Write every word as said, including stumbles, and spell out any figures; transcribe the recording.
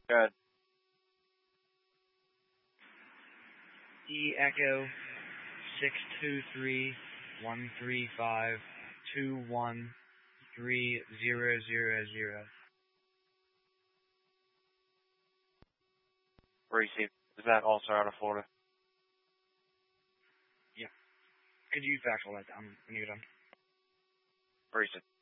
Good. E Echo six two three one three five two one three zero zero zero. Receive. Is that also out of Florida? Yeah. Could you fax all that down when you're done? Receive.